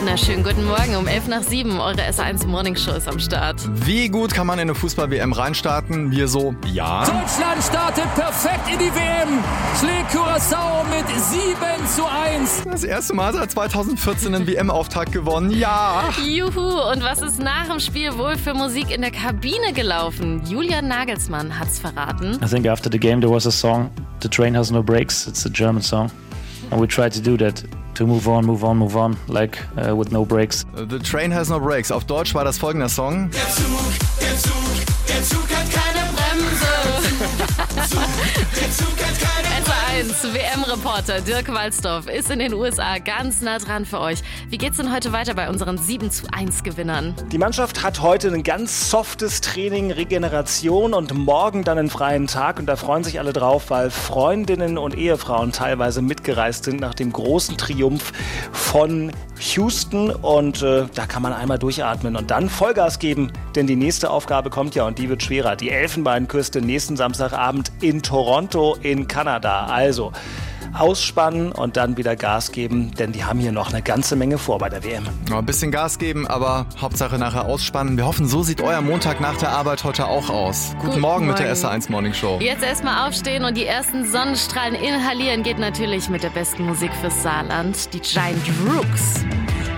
wunderschönen guten Morgen. Um 6:11, eure S1 Morning Show ist am Start. Wie gut kann man in eine Fußball-WM reinstarten? Wir so, ja. Deutschland startet perfekt in die WM. Schlägt Curaçao mit 7:1. Das erste Mal seit 2014 einen WM-Auftakt gewonnen, ja. Juhu, und was ist nach dem Spiel wohl für Musik in der Kabine gelaufen? Julian Nagelsmann hat's verraten. I think after the game there was a song, The Train Has No Brakes. It's a German song. And we tried to do that, to move on, like with no brakes. The Train Has No Brakes. Auf Deutsch war das folgender Song. Der Zug hat keine Bremse. Der Zug hat keine Bremse. S1 WM-Reporter Dirk Walzdorf ist in den USA ganz nah dran für euch. Wie geht's denn heute weiter bei unseren 7:1-Gewinnern? Die Mannschaft hat heute ein ganz softes Training, Regeneration und morgen dann einen freien Tag. Und da freuen sich alle drauf, weil Freundinnen und Ehefrauen teilweise mitgereist sind nach dem großen Triumph von Houston. Und da kann man einmal durchatmen und dann Vollgas geben, denn die nächste Aufgabe kommt ja und die wird schwerer. Die Elfenbeinküste nächsten Samstagabend in Toronto in Kanada. Also ausspannen und dann wieder Gas geben, denn die haben hier noch eine ganze Menge vor bei der WM. Ja, ein bisschen Gas geben, aber Hauptsache nachher ausspannen. Wir hoffen, so sieht euer Montag nach der Arbeit heute auch aus. Guten Morgen mit der S1 Morning Show. Jetzt erstmal aufstehen und die ersten Sonnenstrahlen inhalieren geht natürlich mit der besten Musik fürs Saarland, die Giant Rooks.